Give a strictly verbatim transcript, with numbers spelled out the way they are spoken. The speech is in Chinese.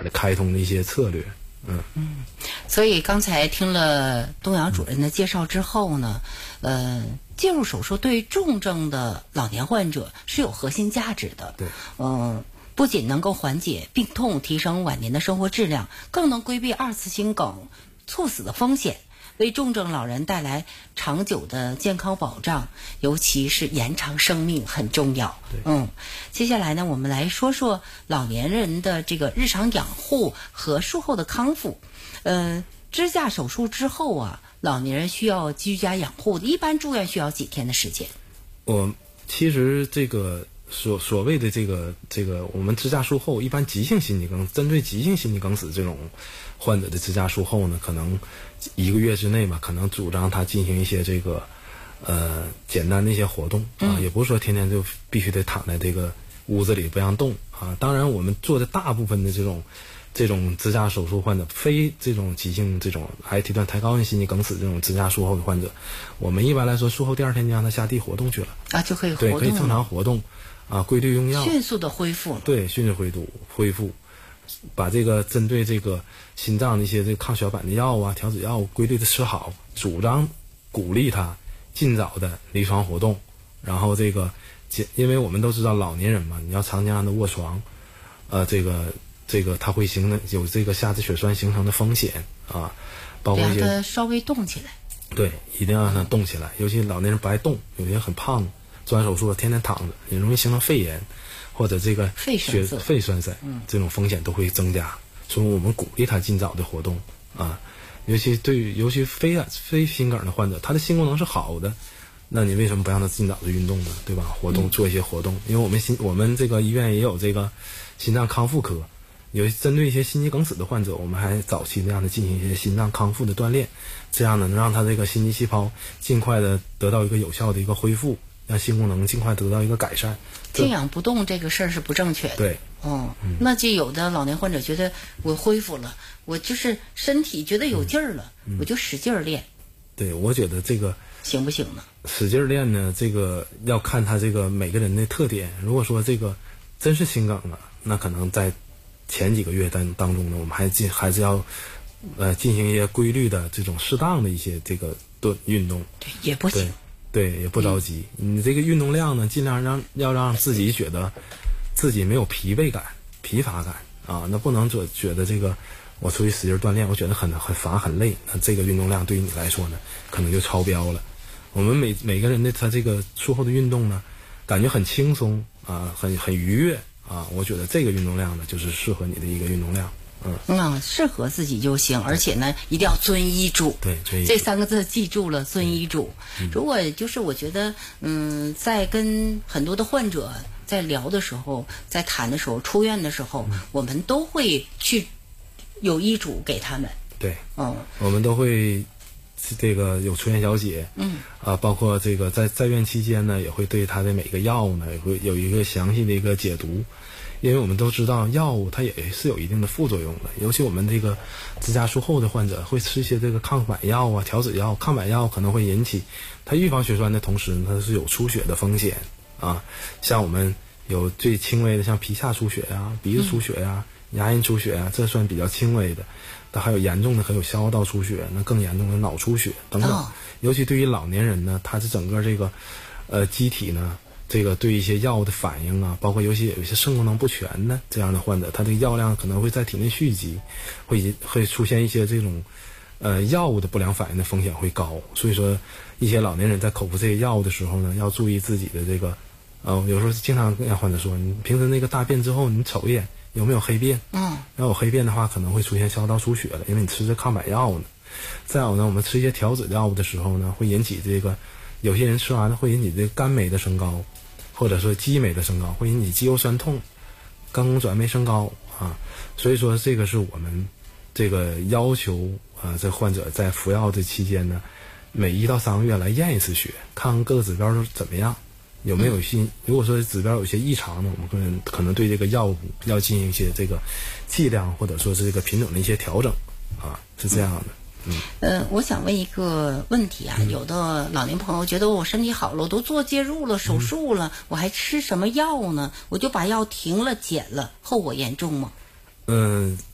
的开通的一些策略。嗯嗯，所以刚才听了东阳主任的介绍之后呢，呃，介入手术对重症的老年患者是有核心价值的。 对， 嗯、呃，不仅能够缓解病痛，提升晚年的生活质量，更能规避二次心梗猝死的风险，为重症老人带来长久的健康保障，尤其是延长生命很重要。嗯，接下来呢，我们来说说老年人的这个日常养护和术后的康复。呃，支架手术之后啊，老年人需要居家养护，一般住院需要几天的时间？ 我其实这个所所谓的这个这个我们支架术后，一般急性心肌梗，针对急性心肌梗死这种患者的支架术后呢，可能一个月之内吧，可能主张他进行一些这个呃简单的一些活动啊，也不是说天天就必须得躺在这个屋子里不让动啊。当然，我们做的大部分的这种这种支架手术患者，非这种急性这种癌体段抬高性心肌梗死这种支架术后的患者，我们一般来说术后第二天就让他下地活动去了啊，就可以活对， 动， 可以正常活动啊，规律用药， 迅速的恢复了。 对，迅速恢复恢复。把这个针对这个心脏的一些这个抗血小板的药啊、调脂药规律的吃好，主张鼓励他尽早的离床活动，然后这个，因为我们都知道老年人嘛，你要长期让他卧床，呃，这个这个他会形成有这个下肢血栓形成的风险啊，包括一些让他稍微动起来， 对，一定要让他动起来，尤其老年人不爱动，有些很胖，做完手术天天躺着，也容易形成肺炎。或者这个肺栓塞、 肺栓塞，嗯，这种风险都会增加，所以我们鼓励他尽早的活动啊，尤其对于尤其非非心梗的患者，他的心功能是好的，那你为什么不让他尽早的运动呢？对吧？活动做一些活动，因为我们心我们这个医院也有这个心脏康复科，有针对一些心肌梗死的患者，我们还早期的让他进行一些心脏康复的锻炼，这样呢能让他这个心肌细胞尽快的得到一个有效的一个恢复。让心功能尽快得到一个改善。 静养不动这个事儿是不正确的。 对， 哦、嗯，那就有的老年患者觉得我恢复了，我就是身体觉得有劲儿了，嗯、我就使劲儿练。 对，我觉得这个行不行呢？ 使劲儿练呢，这个要看他这个每个人的特点。如果说这个真是心梗了，那可能在前几个月当当中呢，我们还进还是要呃进行一些规律的这种适当的一些这个锻运动。 对，也不行。 对，也不着急。嗯、你这个运动量呢，尽量让要让自己觉得自己没有疲惫感、疲乏感啊。那不能说觉得这个我出去使劲锻炼，我觉得很很乏很累。那这个运动量对于你来说呢，可能就超标了。我们每每个人的他这个术后的运动呢，感觉很轻松啊，很很愉悦啊。我觉得这个运动量呢，就是适合你的一个运动量。嗯， 嗯，适合自己就行，而且呢，一定要遵医嘱。 对，遵医嘱这三个字记住了，遵医嘱。嗯、如果就是我觉得，嗯，在跟很多的患者在聊的时候，在谈的时候，出院的时候，嗯、我们都会去有医嘱给他们。 对， 嗯， 我们都会这个有出院小姐， 嗯， 啊，包括这个在在院期间呢，也会对他的每个药物呢，也会有一个详细的一个解读。因为我们都知道药物它也是有一定的副作用的，尤其我们这个支架术后的患者会吃一些这个抗板药啊、调脂药，抗板药可能会引起它预防血栓的同时，它是有出血的风险啊。像我们有最轻微的，像皮下出血啊、鼻子出血啊、嗯、牙龈出血啊，这算比较轻微的。但还有严重的，还有消化道出血，那更严重的脑出血等等。哦、尤其对于老年人呢，他是整个这个呃机体呢。这个对一些药物的反应啊，包括尤其有一些肾功能不全的这样的患者，他的药量可能会在体内蓄积，会会出现一些这种呃药物的不良反应的风险会高。所以说，一些老年人在口服这些药物的时候呢，要注意自己的这个呃，有时候经常跟患者说，你平时那个大便之后，你瞅一眼有没有黑便？ 嗯， 要有黑便的话，可能会出现消化道出血了，因为你吃着抗板药呢。再有呢，我们吃一些调脂药物的时候呢，会引起这个有些人吃完了会引起这个肝酶的升高。或者说肌酶的升高会引起肌肉酸痛，肝功转酶升高啊，所以说这个是我们这个要求啊，这患者在服药的期间呢，每一到三个月来验一次血，看看各个指标都怎么样，有没有新。如果说指标有些异常呢，我们可能可能对这个药物要进行一些这个剂量或者说是这个品种的一些调整啊，是这样的。嗯， 呃，我想问一个问题啊，嗯、有的老年朋友觉得我身体好了，我都做介入了、手术了，嗯、我还吃什么药呢？我就把药停了、减了，后果严重吗？ 嗯、呃，